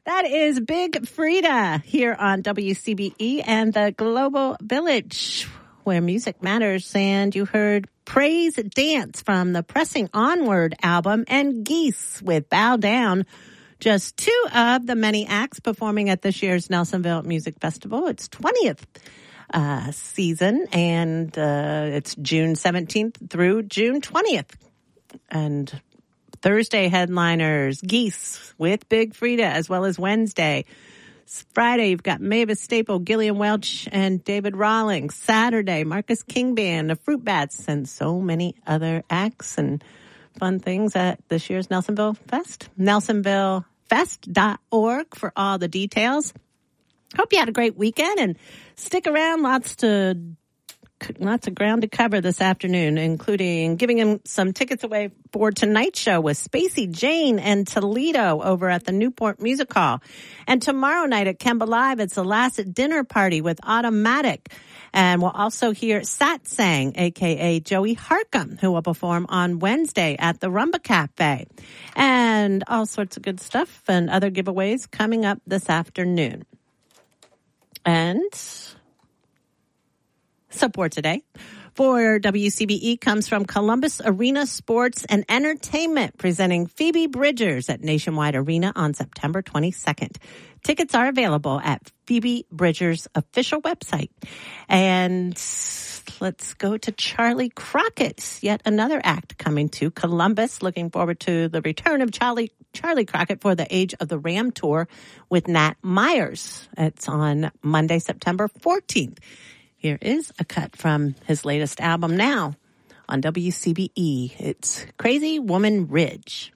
That is Big Frida here on WCBE and the Global Village, where music matters. And you heard Praise Dance from the Pressing Onward album and Geese with Bow Down. Just two of the many acts performing at this year's Nelsonville Music Festival. It's 20th season, and it's June 17th through June 20th. And Thursday headliners, Geese with Big Frida, as well as Wednesday. Friday, you've got Mavis Staple, Gillian Welch, and David Rawlings. Saturday, Marcus King Band, the Fruit Bats, and so many other acts and fun things at this year's Nelsonville Fest. NelsonvilleFest.org for all the details. Hope you had a great weekend, and stick around. Lots of ground to cover this afternoon, including giving him some tickets away for tonight's show with Spacey Jane and Toledo over at the Newport Music Hall. And tomorrow night at Kemba Live, it's the last dinner party with Automatic. And we'll also hear Satsang, a.k.a. Joey Harcum, who will perform on Wednesday at the Rumba Cafe. And all sorts of good stuff and other giveaways coming up this afternoon. And support today for WCBE comes from Columbus Arena Sports and Entertainment, presenting Phoebe Bridgers at Nationwide Arena on September 22nd. Tickets are available at Phoebe Bridgers' official website. And let's go to Charlie Crockett, yet another act coming to Columbus. Looking forward to the return of Charlie Crockett for the Age of the Ram tour with Nat Myers. It's on Monday, September 14th. Here is a cut from his latest album now on WCBE. It's Crazy Woman Ridge.